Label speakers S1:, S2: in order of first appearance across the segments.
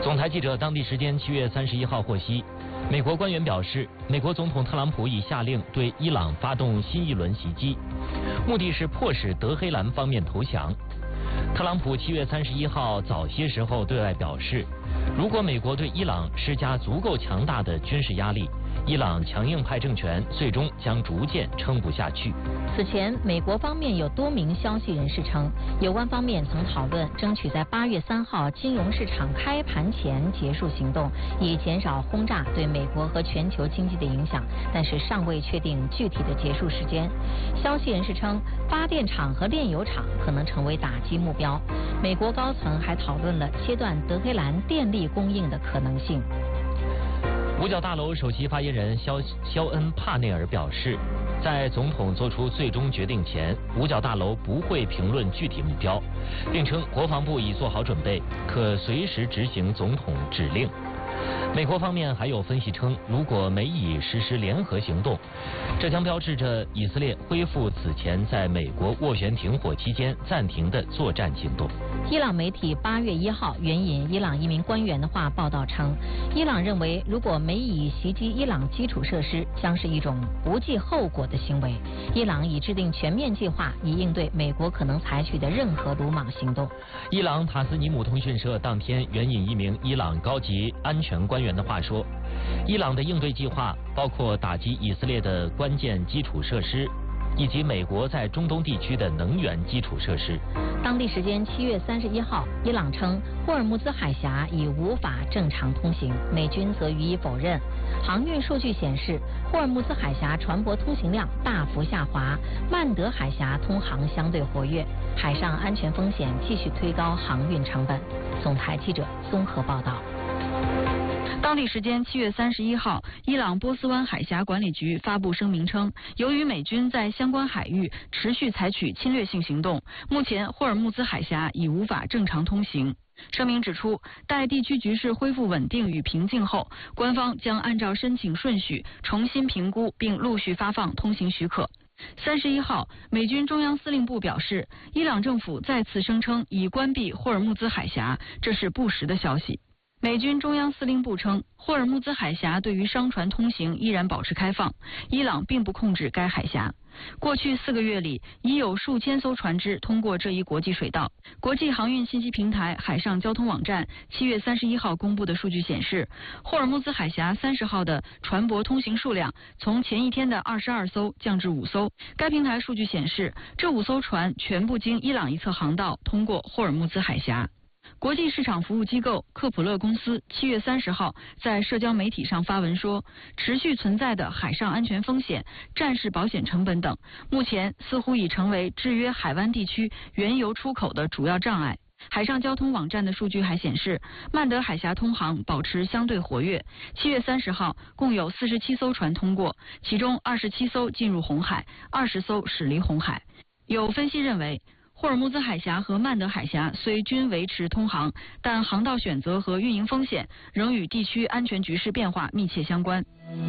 S1: 总台记者当地时间7月31号获悉，美国官员表示，美国总统特朗普已下令对伊朗发动新一轮袭击，目的是迫使德黑兰方面投降。特朗普7月31号早些时候对外表示，如果美国对伊朗施加足够强大的军事压力，伊朗强硬派政权最终将逐渐撑不下去。
S2: 此前，美国方面有多名消息人士称，有关方面曾讨论争取在8月3号金融市场开盘前结束行动，以减少轰炸对美国和全球经济的影响，但是尚未确定具体的结束时间。消息人士称，发电厂和炼油厂可能成为打击目标。美国高层还讨论了切断德黑兰电力供应的可能性。
S1: 五角大楼首席发言人肖恩·帕内尔表示，在总统做出最终决定前，五角大楼不会评论具体目标，并称国防部已做好准备，可随时执行总统指令。美国方面还有分析称，如果美以实施联合行动，这将标志着以色列恢复此前在美国斡旋停火期间暂停的作战行动。
S2: 伊朗媒体8月1号援引伊朗一名官员的话报道称，伊朗认为如果美以袭击伊朗基础设施，将是一种不计后果的行为。伊朗已制定全面计划，以应对美国可能采取的任何鲁莽行动。
S1: 伊朗塔斯尼姆通讯社当天援引一名伊朗高级安全官员的话说，伊朗的应对计划包括打击以色列的关键基础设施，以及美国在中东地区的能源基础设施。
S2: 当地时间7月31号，伊朗称霍尔木兹海峡已无法正常通行，美军则予以否认。航运数据显示，霍尔木兹海峡船舶通行量大幅下滑，曼德海峡通航相对活跃，海上安全风险继续推高航运成本。总台记者综合报道。
S3: 当地时间7月31号，伊朗波斯湾海峡管理局发布声明称，由于美军在相关海域持续采取侵略性行动，目前霍尔木兹海峡已无法正常通行。声明指出，待地区局势恢复稳定与平静后，官方将按照申请顺序重新评估并陆续发放通行许可。31号，美军中央司令部表示，伊朗政府再次声称已关闭霍尔木兹海峡，这是不实的消息。美军中央司令部称，霍尔木兹海峡对于商船通行依然保持开放，伊朗并不控制该海峡。过去4个月里，已有数千艘船只通过这一国际水道。国际航运信息平台海上交通网站7月31号公布的数据显示，霍尔木兹海峡30号的船舶通行数量从前一天的22艘降至5艘。该平台数据显示，这5艘船全部经伊朗一侧航道通过霍尔木兹海峡。国际市场服务机构克普勒公司7月30号在社交媒体上发文说，持续存在的海上安全风险、战事保险成本等，目前似乎已成为制约海湾地区原油出口的主要障碍。海上交通网站的数据还显示，曼德海峡通航保持相对活跃。7月30号，共有47艘船通过，其中27艘进入红海，20艘驶离红海。有分析认为，霍尔木兹海峡和曼德海峡虽均维持通航，但航道选择和运营风险仍与地区安全局势变化密切相关。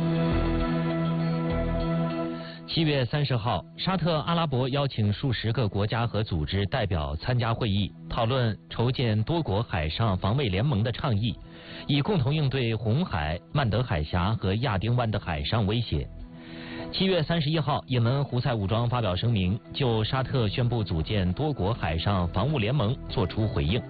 S1: 7月30号，沙特阿拉伯邀请数十个国家和组织代表参加会议，讨论筹建多国海上防卫联盟的倡议，以共同应对红海、曼德海峡和亚丁湾的海上威胁。7月31号，也门胡塞武装发表声明，就沙特宣布组建多国海上防务联盟作出回应。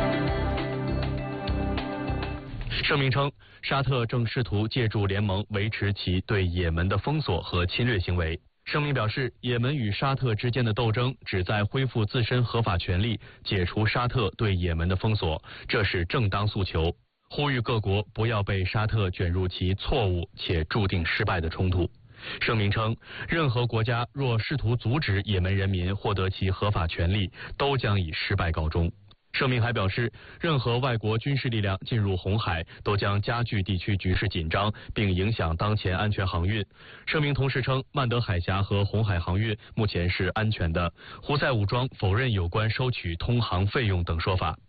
S4: 声明称，沙特正试图借助联盟维持其对也门的封锁和侵略行为。声明表示，也门与沙特之间的斗争旨在恢复自身合法权利，解除沙特对也门的封锁，这是正当诉求，呼吁各国不要被沙特卷入其错误且注定失败的冲突。声明称，任何国家若试图阻止也门人民获得其合法权利，都将以失败告终。声明还表示，任何外国军事力量进入红海，都将加剧地区局势紧张，并影响当前安全航运。声明同时称，曼德海峡和红海航运目前是安全的。胡塞武装否认有关收取通航费用等说法。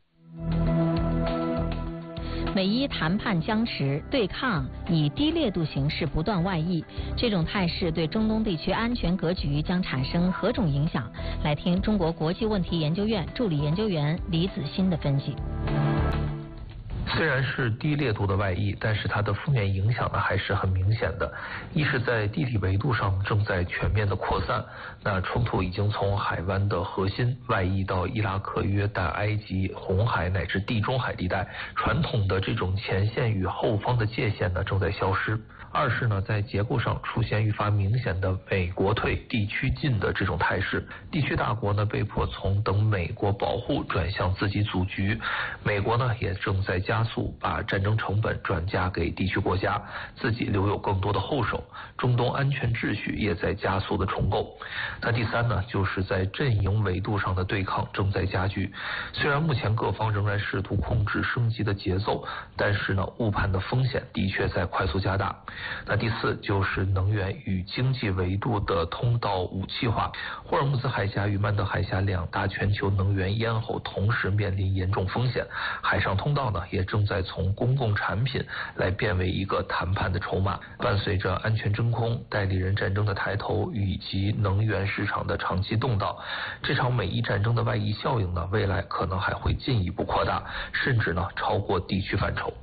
S2: 美伊谈判僵持，对抗以低烈度形式不断外溢，这种态势对中东地区安全格局将产生何种影响？来听中国国际问题研究院助理研究员李子欣的分析。
S5: 虽然是低烈度的外溢，但是它的负面影响呢还是很明显的。一是在地理维度上正在全面的扩散，那冲突已经从海湾的核心外溢到伊拉克、约旦、埃及、红海乃至地中海地带，传统的这种前线与后方的界限呢正在消失。二是呢，在结构上出现愈发明显的美国退地区进的这种态势，地区大国呢被迫从等美国保护转向自己组局，美国呢也正在加速把战争成本转嫁给地区国家，自己留有更多的后手，中东安全秩序也在加速的重构。那第三呢，就是在阵营维度上的对抗正在加剧，虽然目前各方仍然试图控制升级的节奏，但是呢误判的风险的确在快速加大。那第四就是能源与经济维度的通道武器化，霍尔木兹海峡与曼德海峡两大全球能源咽喉同时面临严重风险，海上通道呢也正在从公共产品来变为一个谈判的筹码。伴随着安全真空、代理人战争的抬头以及能源市场的长期动荡，这场美伊战争的外溢效应呢，未来可能还会进一步扩大，甚至呢超过地区范畴。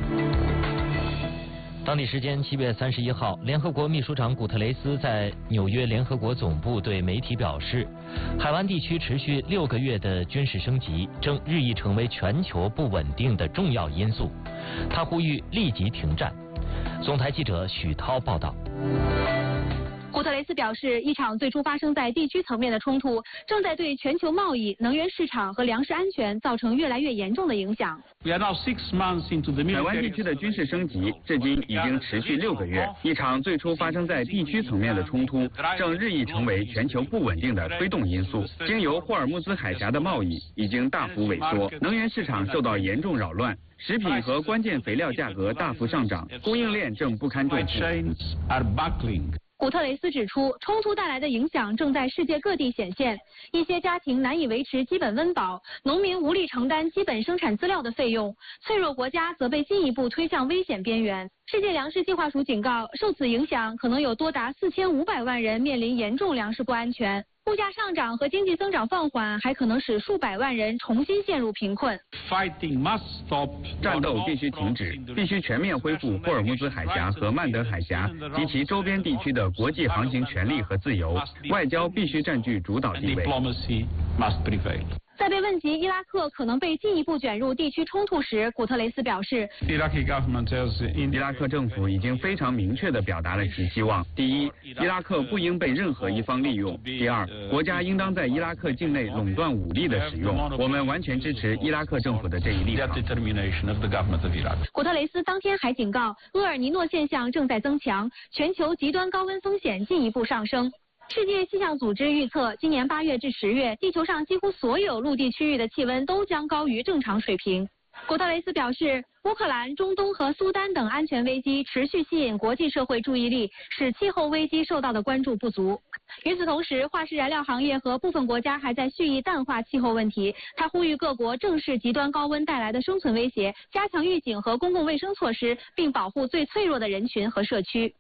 S1: 当地时间7月31号，联合国秘书长古特雷斯在纽约联合国总部对媒体表示，海湾地区持续6个月的军事升级正日益成为全球不稳定的重要因素。他呼吁立即停战。总台记者许涛报道。
S6: 古特雷斯表示，一场最初发生在地区层面的冲突，正在对全球贸易、能源市场和粮食安全造成越来越严重的影响。
S7: 海湾地区的军事升级至今已经持续6个月，一场最初发生在地区层面的冲突，正日益成为全球不稳定的推动因素。经由霍尔木兹海峡的贸易已经大幅萎缩，能源市场受到严重扰乱，食品和关键肥料价格大幅上涨，供应链正不堪重负。
S6: 古特雷斯指出，冲突带来的影响正在世界各地显现，一些家庭难以维持基本温饱，农民无力承担基本生产资料的费用，脆弱国家则被进一步推向危险边缘。世界粮食计划署警告，受此影响，可能有多达4500万人面临严重粮食不安全。物价上涨和经济增长放缓，还可能使数百万人重新陷入贫困。
S7: 战斗必须停止，必须全面恢复霍尔木兹海峡和曼德海峡及其周边地区的国际航行权利和自由，外交必须占据主导地位。
S6: 在被问及伊拉克可能被进一步卷入地区冲突时，古特雷斯表示，
S7: 伊拉克政府已经非常明确地表达了其希望：第一，伊拉克不应被任何一方利用；第二，国家应当在伊拉克境内垄断武力的使用。我们完全支持伊拉克政府的这一立场。
S6: 古特雷斯当天还警告，厄尔尼诺现象正在增强，全球极端高温风险进一步上升。世界气象组织预测，今年8月至10月，地球上几乎所有陆地区域的气温都将高于正常水平。古特雷斯表示，乌克兰、中东和苏丹等安全危机持续吸引国际社会注意力，使气候危机受到的关注不足。与此同时，化石燃料行业和部分国家还在蓄意淡化气候问题。他呼吁各国正视极端高温带来的生存威胁，加强预警和公共卫生措施，并保护最脆弱的人群和社区。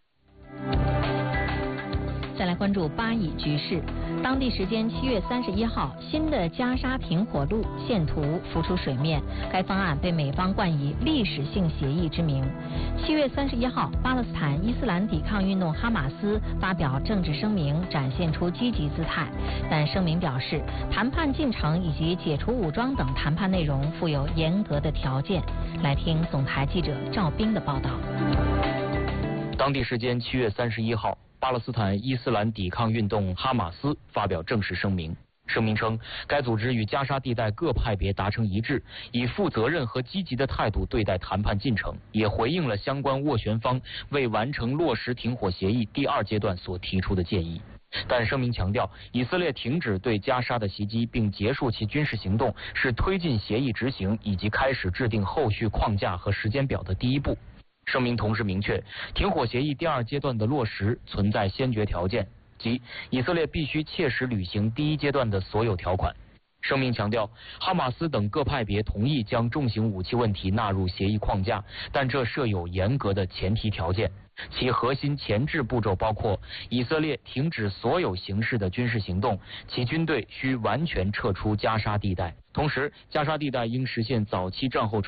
S2: 再来关注巴以局势。当地时间7月31号，新的加沙停火路线图浮出水面，该方案被美方冠以历史性协议之名。7月31号，巴勒斯坦伊斯兰抵抗运动哈马斯发表政治声明，展现出积极姿态，但声明表示，谈判进程以及解除武装等谈判内容附有严格的条件。来听总台记者赵斌的报道。
S1: 当地时间7月31号，巴勒斯坦伊斯兰抵抗运动哈马斯发表正式声明。声明称，该组织与加沙地带各派别达成一致，以负责任和积极的态度对待谈判进程，也回应了相关斡旋方为完成落实停火协议第2阶段所提出的建议。但声明强调，以色列停止对加沙的袭击并结束其军事行动，是推进协议执行以及开始制定后续框架和时间表的第一步。声明同时明确，停火协议第2阶段的落实存在先决条件，即以色列必须切实履行第1阶段的所有条款。声明强调，哈马斯等各派别同意将重型武器问题纳入协议框架，但这设有严格的前提条件。其核心前置步骤包括：以色列停止所有形式的军事行动，其军队需完全撤出加沙地带，同时加沙地带应实现早期战后重